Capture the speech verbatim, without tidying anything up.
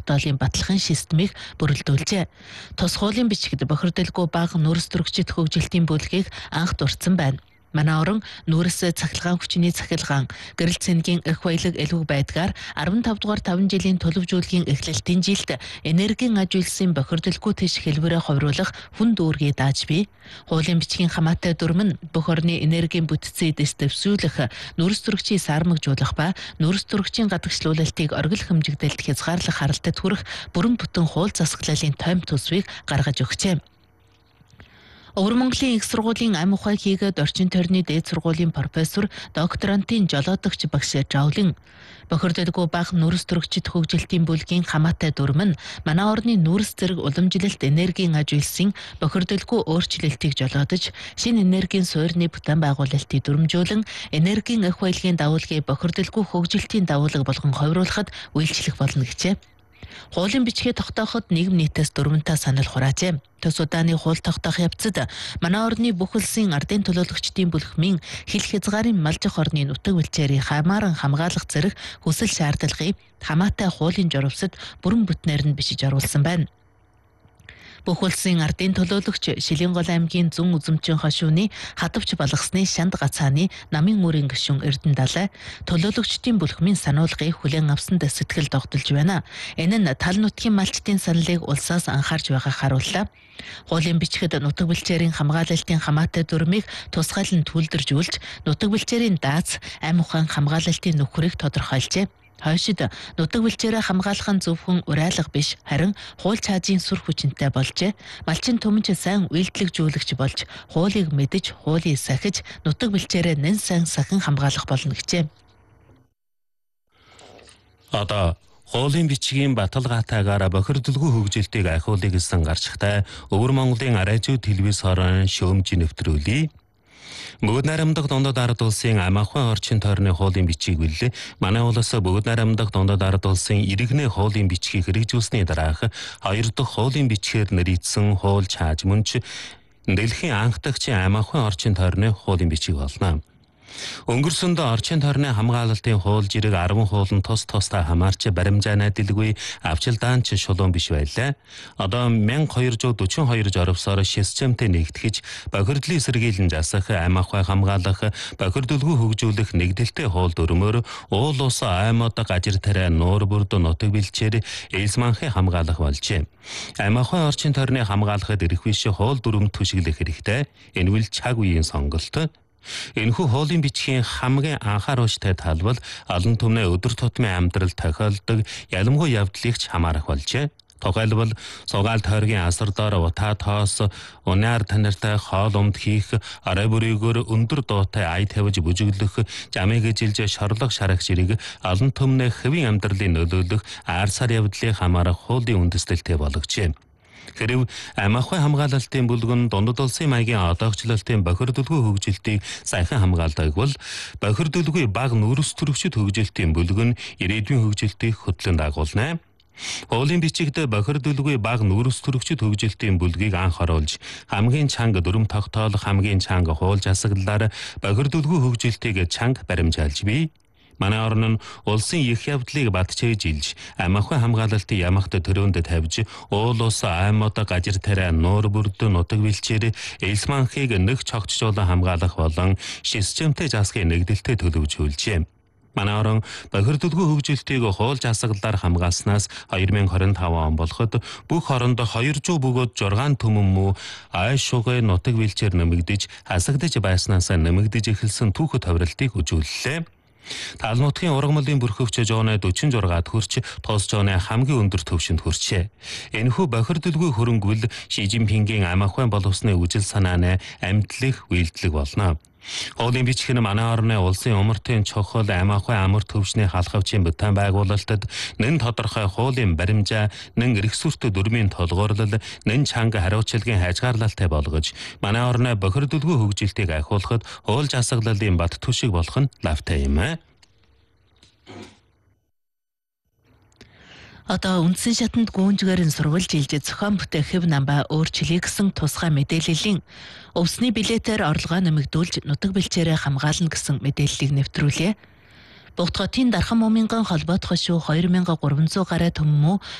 тогтоолын баталгын системийг бүрэлдүүлжээ. Тус хуулийн бичигт бохирдолгүй бага нүрс төрөгчид хөгжилтийн бүлгийг анх дурдсан байна. Манай орон нүрс цахилгаан хүчний цахилгаан, гэрэл цэнгийн эх баялаг элүүг байдгаар арван тав дугаар таван жилийн төлөвжүүлгийн эхлэлтийн жилд энергийн аж үйлсийн бохирдолгүй тийш хэлбэрээ ховруулах хүн дүүргийг дааж бий. Хуулийн бичгийн хамаатай дүрм нь бүх орны энергийн бүтцийг дэвсгүүлэх, нүрс төрөгчийг сармагжуулах ба нүрс төрөгчийн гадагшлуулалтыг оргил хэмжигдэлд хязгаарлах харалтад хүрэх бүрэн бүтэн хууль засаглалын тойм төсвийг гаргаж өгчээ. Өвөр Монголын их сургуулийн амь ухааг хийгээд орчин тойрны дээд сургуулийн профессор докторантын жолоодогч багш Жавлин бохирдолгүй бага нүрс төрөгчид хөгжилтийн бүлгийн хамаатай дүрм нь манай орны нүрс зэрэг уламжлалт энергийн аж үйлсийн бохирдолгүй өөрчлөлтийг жолоодож, шинэ энергийн суурьны бүтээн байгуулалтыг дүрмжүүлэн, энергийн эх баялагын давуулгыг бохирдолгүй хөгжилтийн давуулга болгон ховруулахад үйлчлэх болно гэжээ. Хуулийн бичгээ тогтооход нийгэм нийтээс дөрвөнтэй санал хураажээ. Төс удааны хууль тогтоох явцад манай орны бүх улсын ардын төлөөлөгчдийн бүлхмийн хил хязгаарын малжих орны нутаг бэлчээрийг хамааран хамгаалах зэрэг хүсэл шаардлагыг хамаатай хуулийн журвсад бүрэн бүтнээр нь бичиж оруулсан байна. Бүх улсын ардын төлөөлөгч Шилэнгол аймгийн зүүн үзэмчин хошууны хадавч балгасны шанд гацааны намын үрийн гишүүн Эрдэнэ Далай төлөөлөгчдийн бүлхмийн сануулгыг хүлээн авсанд сэтгэл догдолж байна. Энэ нь тал нутгийн малчдын саналыг улсаас анхаарч байгааг харууллаа. Хуулийн бичгэд нутаг бэлчээрийн хамгаалалтын хамаатай дүрмийг тусгайлан түлдэржүүлж, нутаг бэлчээрийн дааз, амь ухаан хамгаалалтын нөхрийг тодорхойлжээ. Хойшид нутаг бэлчээрээ хамгаалах нь зөвхөн уриалга биш, харин хууль цаазын сүр хүчинтэй болжээ. Малчин түмэнч сайн үйлдэлжүүлэгч болж, хуулийг мэдэж, хуулийг сахиж, нутаг бэлчээрээ нэн сайн сахин хамгаалах болно гэжээ. Одоо хуулийн бичгийн баталгаатайгаар бохирдолгүй хөгжилтийг ахиулъя гэсэн гарчтай Өвөр Монголын арай зүй телевиз хорон шөөмж нэвтрүүлье. Бөгөөд найрамдах дундад ард улсын амь ахуйн орчин тойрны хуулийн бичгийг билээ. Манай улс бөгөөд найрамдах дундад ард улсын иргэнэ хуулийн бичгийг хэрэгжүүлсний дараах хоёр дахь хуулийн бичгээр нэрийдсэн хууль чааж мөнч дэлхийн анх дахь амь ахуйн орчин тойрны хуулийн бичиг болно. Өнгөрсөнд орчин тойрны хамгаалалтын хууль жирэг арван хууль нь тус тусдаа хамаарч баримжаа найдалгүй авчилдаанч шулуун биш байлаа. Одоо мянга хоёр жүз дөрвөн хоёр жорвсоор системтэй нэгтгэж бохирдлын сэргийлэн засах, амь ахуй хамгаалах, бохирдолгүй хөгжүүлэх нэгдэлтэй хууль дүрмээр уул ус аймаг гажир тариа нуур бүрд нутаг бэлчээр элс манхыг хамгаалах болжээ. Амь ахуй орчин тойрны хамгаалахад эрх биш хууль дүрм түшиглэх хэрэгтэй. Энэ үл цаг үеийн сонголт. Энэхүү хуулийн бичгийн хамгийн анхааруулжтай тал бол олон түмний өдөр тутмын амьдрал тохиолдог ялангуяа явдлыг ч хамаарах болжээ. Тухайлбал сугаал тойргийн асар доор утаа тоос, унаар танартай хоол унд хийх, арай бүрийгээр өндөр дуутай ая тавьж бүжиглэх, жамыг жилж шорлох шарах зэрэг олон түмний хэвийн амьдралыг нөлөөлөх ар сар явдлыг хамаарах хуулийн үндэслэлтэй болгожээ. Хэрв амь ахуй хамгаалалтын бүлгэн дундад улсын маягийн одоогчлолтын бохирдолгүй хөгжилтийг сайхан хамгаалдаг бол бохирдолгүй бага нүрс төрөгчид хөгжилтийн бүлгэн ирээдүйн хөгжилтийг хөтлөн дагуулна. Хуулийн бичигт бохирдолгүй бага нүрс төрөгчид хөгжилтийн бүлгийг анх оруулж, хамгийн чанга дүрм тогтоол, хамгийн чанга хууль засаглалаар бохирдолгүй хөгжилтийг чанга баримжаалж бий. Манай орн нь улсын их явдлыг батчээжилж, амь ахуй хамгаалалтын ямагт төрөөнд тавьж, уул ус аймаг гажир тариа нуур бүрд нутаг бэлчээр элс манхыг нэг цогцжуулан хамгаалах болон системтэй засгийн нэгдэлтэй төлөвжүүлжээ. Манай орон бохирдолгүй хөгжилтийг хууль засаглалаар хамгаалснаас хоёр мянган хорин таван он болоход бүх оронд хоёр жүз бөгөөд зургаан түмэн муу ай шугай нутаг бэлчээр нэмэгдэж, хасагдж байснаас нэмэгдэж эхэлсэн түүхэд товролтыг үзүүллээ. Тал нутгийн ургамлын бүрхөвч жооны дөрвөн зургаад хүрч, тус жооны хамгийн өндөр төвшөнд хүрчээ. Энэхүү бохирдолгүй хөрөнгөвөл Ши Жинпингийн амь ахуйн боловсны үжил санааны амьдлах үйлдэлэг болно. Хуулийн бичиг нь манай орны улсын умартын чухал амь ахуй амар төвшний халхавчийн бүтээн байгуулалтад нэн тодорхой хуулийн баримжаа, нэн эрх сүрт дүрмийн толгуурлал, нэн чанга хариуцлагын хязгаарлалтай болгож, манай орны бохирдолгүй хөгжилтийг ахиулахад хууль засаглалын бат түшиг болох нь лавтай юм аа. Одоо үндсэн шатанд гүнжгээр нь сурвалж илж зохион бүтээх хэв намбаа өөрчлөе гэсэн тусгай мэдээллийн өвсний билетээр орлогоо нэмэгдүүлж нутаг бэлчээрээ хамгаална гэсэн мэдээллийг нэвтрүүлээ. Богдготын Дархан Муминган холбоот хошуу хоёр мянган гураван зуун гаруй төмөн мүү